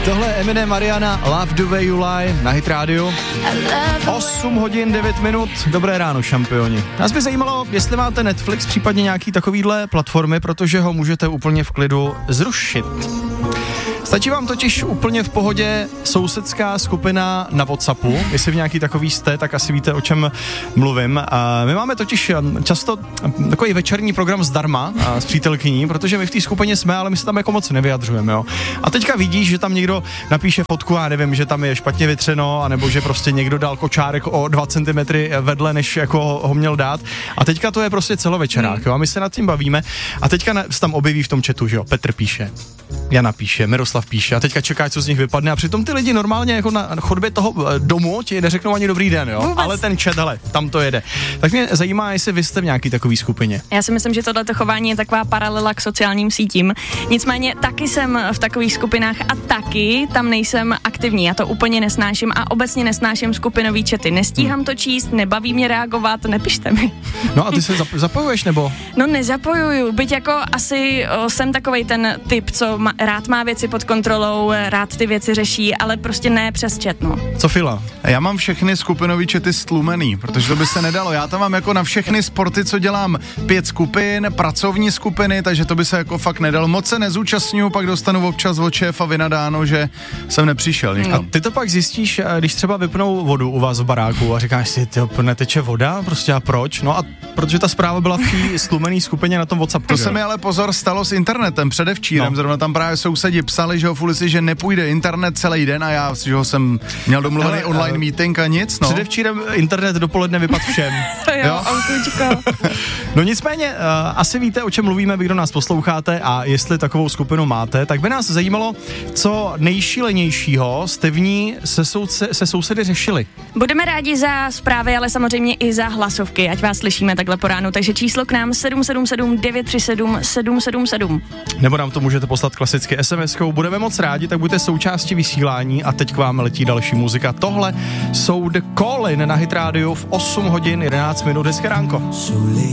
Tohle je Eminem, Mariana, Love the Way You Lie na Hit Radio. 8 hodin 9 minut, dobré ráno, šampioni. Nás by zajímalo, jestli máte Netflix, případně nějaký takovýhle platformy, protože ho můžete úplně v klidu zrušit. Stačí vám totiž úplně v pohodě sousedská skupina na WhatsAppu. Jestli v nějaký takový jste, tak asi víte, o čem mluvím. My máme totiž často takový večerní program zdarma s přítelkyní, protože my v té skupině jsme, ale my se tam jako moc nevyjadřujeme, jo. A teďka vidíš, že tam někdo napíše fotku, já nevím, že tam je špatně vytřeno, anebo že prostě někdo dal kočárek o 2 cm vedle, než jako ho měl dát. A teďka to je prostě celovečerák, jo. A my se nad tím bavíme. A teďka se tam objeví v tom chatu, že jo. Petr píše, Jana píše, Miroslav píše a teďka čeká, co z nich vypadne a přitom ty lidi normálně jako na chodbě toho domu ti neřeknou ani dobrý den, jo, vůbec. Ale ten chat, hele, tam to jede. Tak mě zajímá, jestli vy jste v nějaký takový skupině. Já si myslím, že tohleto chování je taková paralela k sociálním sítím. Nicméně taky jsem v takových skupinách a taky tam nejsem aktivní. Já to úplně nesnáším a obecně nesnáším skupinový chaty. Nestíhám to číst, nebaví mě reagovat, nepište mi. No a ty se zapojuješ nebo? No nezapojuju, byť jako asi jsem takovej ten typ, co rád má věci pod kontrolou, rád ty věci řeší, ale prostě ne přes chat, no. Co Fila? Já mám všechny skupinový chaty stlumený, protože to by se nedalo. Já tam mám jako na všechny sporty, co dělám, 5 skupin, pracovní skupiny, takže to by se jako fakt nedalo. Moc se nezúčastňuju, pak dostanu občas od šéfa vynadáno, že jsem nepřišel nikam. A ty to pak zjistíš, když třeba vypnou vodu u vás v baráku a říkáš si, tyjo, neteče voda? Prostě a proč? No a protože ta zpráva byla v té stlumený skupině na tom WhatsAppu. To se mi ale pozor stalo s internetem předevčírem, no. Zrovna tam právě sousedi psali, že ho v ulici, že nepůjde internet celý den a já, že ho jsem měl domluvený online meeting a nic, no. Předevčírem internet dopoledne vypadl všem. jo, autučko. No nicméně, asi víte, o čem mluvíme, vy, kdo nás posloucháte a jestli takovou skupinu máte, tak by nás zajímalo, co nejšílenějšího jste v ní se sousedy řešili. Budeme rádi za zprávy, ale samozřejmě i za hlasovky, ať vás slyšíme takhle po ránu. Takže číslo k nám 777 937 777. Nebo nám to můžete poslat klasicky SMS-kou. Budeme moc rádi, tak buďte součástí vysílání a teď k vám letí další muzika. Tohle jsou The Call-in na Hit Radio v 8 hodin 11 minut. Hezké ránko.